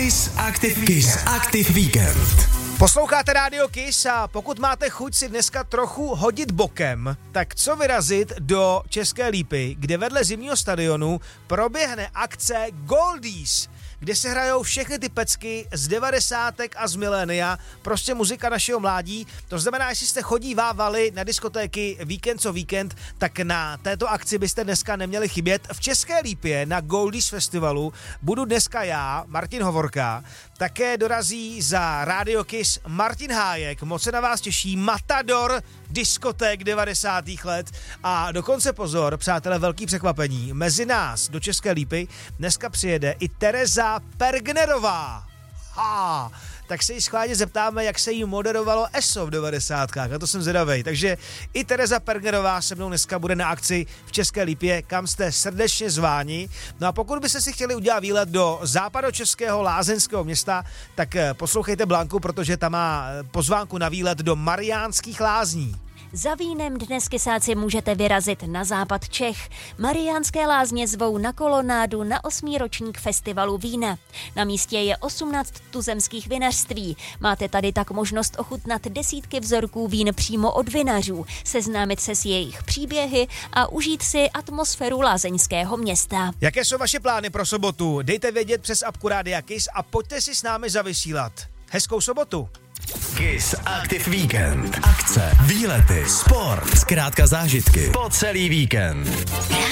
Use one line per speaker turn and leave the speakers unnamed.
Kiss Active Weekend.
Posloucháte Rádio Kiss a pokud máte chuť si dneska trochu hodit bokem, tak co vyrazit do České Lípy, kde vedle zimního stadionu proběhne akce Goldies, kde se hrajou všechny ty pecky z 90. a z milénia, prostě muzika našeho mládí. To znamená, jestli jste chodívávali na diskotéky víkend co víkend, tak na této akci byste dneska neměli chybět. V České Lípě na Goldies festivalu budu dneska já, Martin Hovorka, také dorazí za Radio Kiss Martin Hájek, moc se na vás těší, matador diskoték 90. let a dokonce pozor, přátelé, velký překvapení, mezi nás do České Lípy dneska přijede i Tereza Pergnerová. Tak se jí schválně zeptáme, jak se jí moderovalo ESO v 90. A to jsem zvědavej. Takže i Tereza Pergnerová se mnou dneska bude na akci v České Lípě, kam jste srdečně zváni. No a pokud byste si chtěli udělat výlet do západočeského lázeňského města, tak poslouchejte Blanku, protože tam má pozvánku na výlet do Mariánských Lázní.
Za vínem dnes, kysáci, můžete vyrazit na západ Čech. Mariánské Lázně zvou na kolonádu na 8. ročník festivalu vína. Na místě je 18 tuzemských vinařství. Máte tady tak možnost ochutnat desítky vzorků vín přímo od vinařů, seznámit se s jejich příběhy a užít si atmosféru lázeňského města.
Jaké jsou vaše plány pro sobotu? Dejte vědět přes apku Rádia Kiss a pojďte si s námi zavysílat. Hezkou sobotu!
Kiss Active Weekend. Akce, výlety, sport, zkrátka zážitky po celý víkend.